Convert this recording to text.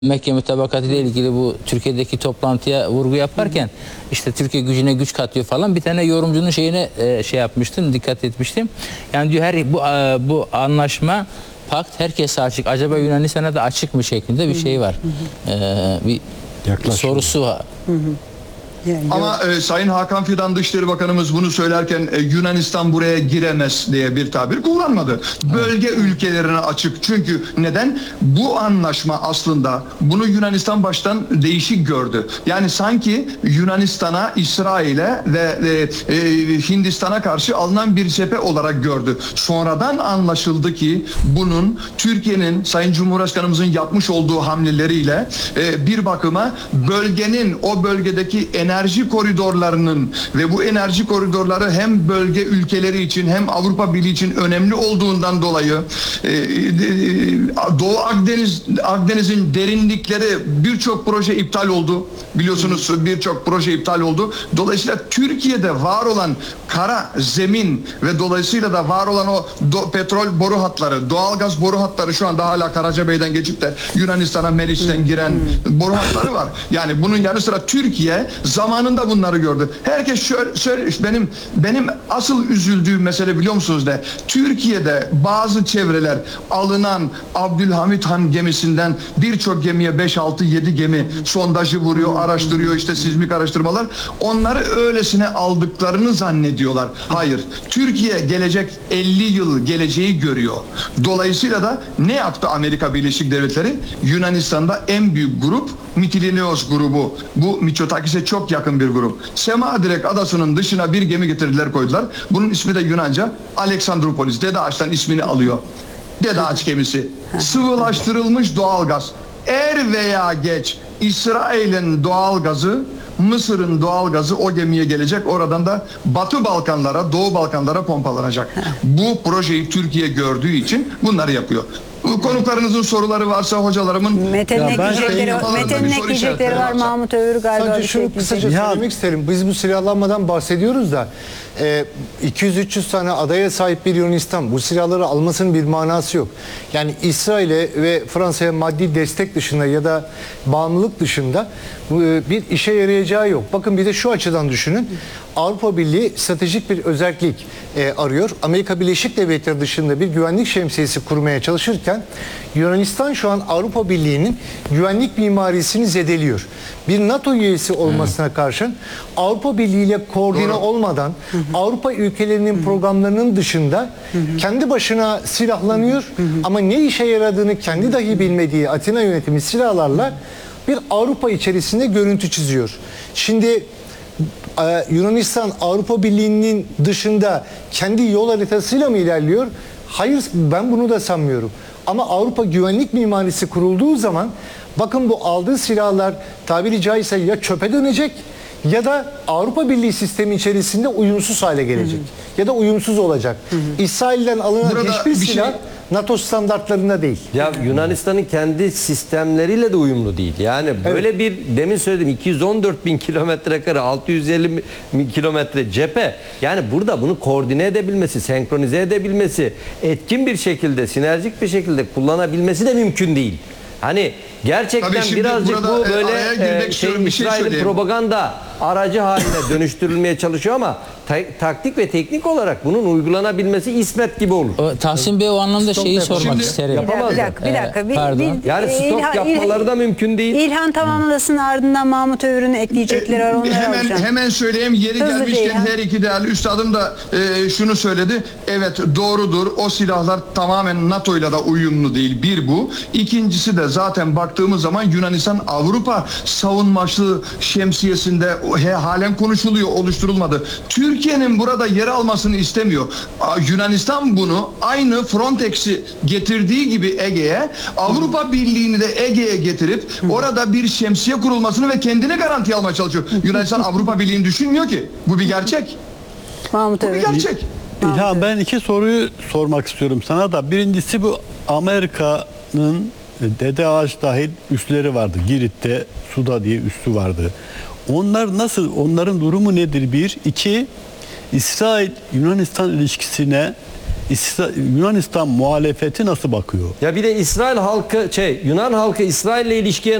Mekke mütabakatı ile ilgili bu Türkiye'deki toplantıya vurgu yaparken işte Türkiye gücüne güç katıyor falan bir tane yorumcunun şeyine şey yapmıştım, dikkat etmiştim. Yani diyor bu anlaşma, pakt herkese açık. Acaba Yunanistan'a da açık mı şeklinde bir şey var. Bir sorusu var. Ama Sayın Hakan Fidan Dışişleri Bakanımız bunu söylerken Yunanistan buraya giremez diye bir tabir kullanmadı. Bölge ülkelerine açık. Çünkü neden? Bu anlaşma aslında bunu Yunanistan baştan değişik gördü. Yani sanki Yunanistan'a, İsrail'e ve Hindistan'a karşı alınan bir cephe olarak gördü. Sonradan anlaşıldı ki bunun Türkiye'nin Sayın Cumhurbaşkanımızın yapmış olduğu hamleleriyle bir bakıma bölgenin, o bölgedeki enerji koridorlarının ve bu enerji koridorları hem bölge ülkeleri için hem Avrupa Birliği için önemli olduğundan dolayı Doğu Akdeniz'in derinlikleri birçok proje iptal oldu. Biliyorsunuz birçok proje iptal oldu. Dolayısıyla Türkiye'de var olan kara zemin ve dolayısıyla da var olan o petrol boru hatları, doğalgaz boru hatları şu anda hala Karacabey'den geçip de Yunanistan'a Meriç'ten giren boru hatları var. Yani bunun yanı sıra Türkiye zamanında bunları gördü. Herkes şöyle benim asıl üzüldüğüm mesele biliyor musunuz ne? Türkiye'de bazı çevreler alınan Abdülhamit Han gemisinden birçok gemiye 5, 6, 7 gemi sondajı vuruyor, araştırıyor, işte sismik araştırmalar. Onları öylesine aldıklarını zannediyorlar. Hayır. Türkiye gelecek 50 yıl geleceği görüyor. Dolayısıyla da ne yaptı Amerika Birleşik Devletleri? Yunanistan'da en büyük grup Mytilenios grubu. Bu Mitsotakis'e çok yakın bir grup. Semadirek adasının dışına bir gemi getirdiler, koydular. Bunun ismi de Yunanca Aleksandropolis. Dede Ağaç'tan ismini alıyor. Dede Ağaç gemisi. Sıvılaştırılmış doğalgaz. Er veya geç İsrail'in doğalgazı, Mısır'ın doğalgazı o gemiye gelecek. Oradan da Batı Balkanlara, Doğu Balkanlara pompalanacak. Bu projeyi Türkiye gördüğü için bunları yapıyor. Konuklarınızın soruları varsa hocalarımın Metin'in ekleyecekleri var. Mahmut Övür galiba. Sadece şunu kısaca söylemek isterim. Biz bu silahlanmadan bahsediyoruz da 200-300 tane adaya sahip bir Yunanistan bu silahları almasının bir manası yok. Yani İsrail'e ve Fransa'ya maddi destek dışında ya da bağımlılık dışında bir işe yarayacağı yok. Bakın bir de şu açıdan düşünün. Avrupa Birliği stratejik bir özellik arıyor. Amerika Birleşik Devletleri dışında bir güvenlik şemsiyesi kurmaya çalışırken Yunanistan şu an Avrupa Birliği'nin güvenlik mimarisini zedeliyor. Bir NATO üyesi olmasına karşın Avrupa Birliği ile koordine olmadan Avrupa ülkelerinin programlarının dışında kendi başına silahlanıyor ama ne işe yaradığını kendi dahi bilmediği Atina yönetimi silahlarla bir Avrupa içerisinde görüntü çiziyor. Şimdi Yunanistan Avrupa Birliği'nin dışında kendi yol haritasıyla mı ilerliyor? Hayır, ben bunu da sanmıyorum. Ama Avrupa güvenlik mimarisi kurulduğu zaman bakın bu aldığı silahlar tabiri caizse ya çöpe dönecek ya da Avrupa Birliği sistemi içerisinde uyumsuz hale gelecek. Ya da uyumsuz olacak. İsrail'den alınan hiçbir silah NATO standartlarında değil. Ya Yunanistan'ın kendi sistemleriyle de uyumlu değil. Yani böyle bir demin söyledim 214 bin kilometre kare 650 bin kilometre cephe. Yani burada bunu koordine edebilmesi, senkronize edebilmesi, etkin bir şekilde, sinerjik bir şekilde kullanabilmesi de mümkün değil. Hani gerçekten birazcık bu böyle İsrail'in propaganda aracı haline dönüştürülmeye çalışıyor ama taktik ve teknik olarak bunun uygulanabilmesi İsmet gibi olur. Tahsin Bey o anlamda şeyi sormak isterim. Yapamazlar. Bir dakika. Pardon. Yani stok yapmaları da mümkün değil. İlhan tamamlasın, ardından Mahmut Övür'ün ekleyecekleri var, onları alacağım. Hemen söyleyeyim, yeri gelmişken her iki değerli üstadım da şunu söyledi. Evet, doğrudur, o silahlar tamamen NATO ile de uyumlu değil. Bir bu. İkincisi de zaten baktığımız zaman Yunanistan Avrupa savunması şemsiyesinde halen konuşuluyor, oluşturulmadı. Türkiye'nin burada yer almasını istemiyor. Yunanistan bunu aynı Frontex'i getirdiği gibi Ege'ye, Avrupa Birliği'ni de Ege'ye getirip orada bir şemsiye kurulmasını ve kendini garantiye almaya çalışıyor. Yunanistan Avrupa Birliği'ni düşünmüyor ki. Bu bir gerçek. Mahmut Bu bir gerçek. İlhan, ben iki soruyu sormak istiyorum sana da. Birincisi bu Amerika'nın Dede Ağaç dahil üsleri vardı. Girit'te Suda diye üssü vardı. Onlar nasıl, onların durumu nedir bir? İki, İsrail-Yunanistan ilişkisine Yunanistan muhalefeti nasıl bakıyor? Ya bir de İsrail halkı Yunan halkı İsrail'le ilişkiye